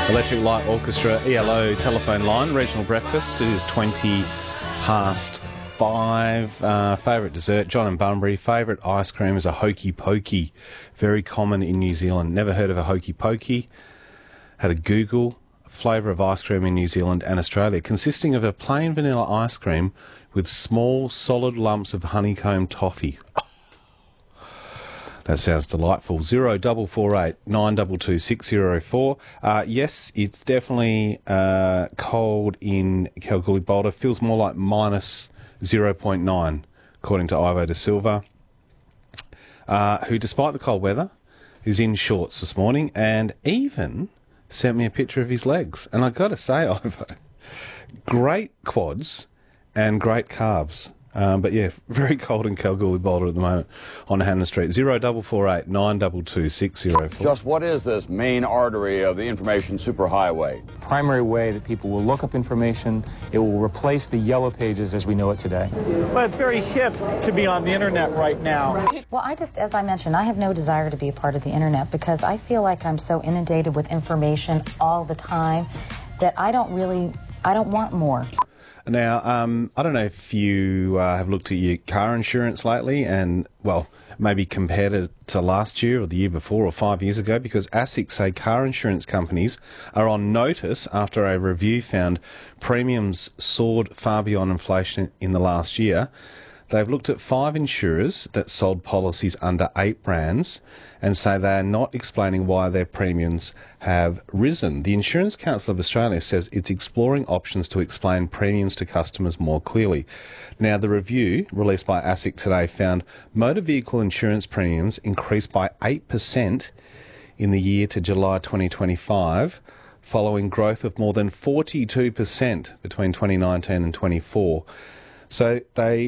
Electric Light Orchestra, ELO telephone line, regional breakfast. It is 20 past 5. Favourite dessert, John and Bunbury. Favourite ice cream is a hokey pokey. Very common in New Zealand. Never heard of a hokey pokey. Had a Google. Flavour of ice cream in New Zealand and Australia, consisting of a plain vanilla ice cream with small solid lumps of honeycomb toffee. That sounds delightful. 0448 922 604. Yes, it's definitely cold in Kalgoorlie-Boulder. Feels more like minus 0.9, according to Ivo da Silva, who, despite the cold weather, is in shorts this morning and even sent me a picture of his legs. And I've got to say, Ivo, great quads and great calves. But yeah, very cold in Kalgoorlie-Boulder at the moment on Hannah Street. 0448 922 604. Just what is this main artery of the information superhighway? Primary way that people will look up information. It will replace the yellow pages as we know it today. Well, it's very hip to be on the internet right now. Well, as I mentioned, I have no desire to be a part of the internet because I feel like I'm so inundated with information all the time that I don't want more. Now, I don't know if you have looked at your car insurance lately and, well, maybe compared it to last year or the year before or 5 years ago, because ASIC say car insurance companies are on notice after a review found premiums soared far beyond inflation in the last year. They've looked at 5 insurers that sold policies under 8 brands and say they are not explaining why their premiums have risen. The Insurance Council of Australia says it's exploring options to explain premiums to customers more clearly. Now, the review released by ASIC today found motor vehicle insurance premiums increased by 8% in the year to July 2025, following growth of more than 42% between 2019 and 24. So they